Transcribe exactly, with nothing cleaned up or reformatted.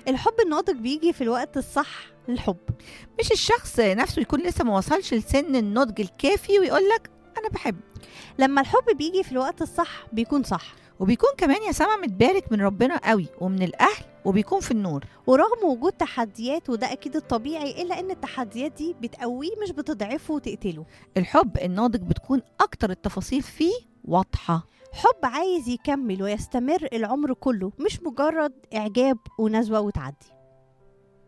الحب الناضج بيجي في الوقت الصح للحب. مش الشخص نفسه يكون لسه ما وصلش لسن النضج الكافي ويقولك أنا بحب. لما الحب بيجي في الوقت الصح بيكون صح، وبيكون كمان يا سما متبارك من ربنا قوي ومن الأهل، وبيكون في النور. ورغم وجود تحديات، وده أكيد الطبيعي، إلا أن التحديات دي بتقويه مش بتضعفه وتقتله. الحب الناضج بتكون أكتر التفاصيل فيه واضحة. حب عايز يكمل ويستمر العمر كله، مش مجرد إعجاب ونزوة وتعدي.